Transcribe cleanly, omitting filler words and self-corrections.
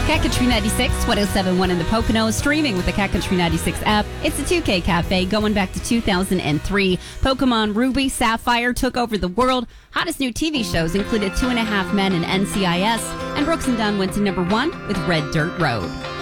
Cat Country 96, 1071 in the Poconos, streaming with the Cat Country 96 app. It's the 2K Cafe going back to 2003. Pokemon Ruby Sapphire took over the world. Hottest new TV shows included 2.5 Men and NCIS, and Brooks and Dunn went to number 1 with Red Dirt Road.